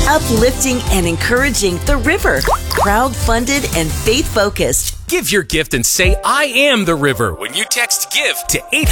Uplifting and encouraging The River. Crowd-funded and faith-focused. Give your gift and say, I am the river when you text GIVE to 800.